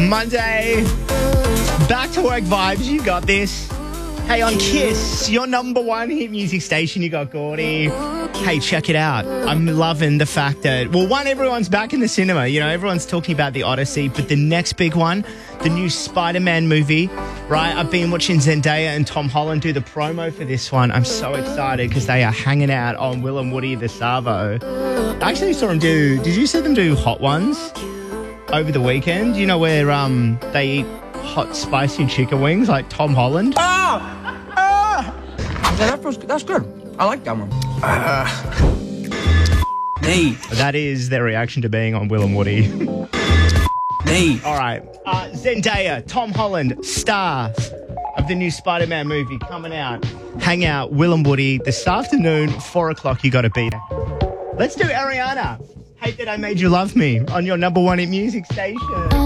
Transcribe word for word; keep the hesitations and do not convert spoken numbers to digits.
Monday. Back to work vibes. You got this. Hey, on Kiss, your number one hit music station, you got Gordy. Hey, check it out. I'm loving the fact that, well, one, everyone's back in the cinema. You know, everyone's talking about the Odyssey, but the next big one, the new Spider-Man movie, right? I've been watching Zendaya and Tom Holland do the promo for this one. I'm so excited because they are hanging out on Will and Woody the Savo. I actually saw them do, did you see them do Hot Ones over the weekend? You know where um they eat hot spicy chicken wings like Tom Holland? Ah! Ah! Yeah, that feels good. That's good. I like that one. Uh, hey. That is their reaction to being on Will and Woody. Hey. All right. Uh, Zendaya, Tom Holland, star of the new Spider-Man movie coming out. Hang out, Will and Woody, this afternoon, four o'clock, you got to be there. Let's do Ariana. Hate That I Made You Love Me on your number one hit music station.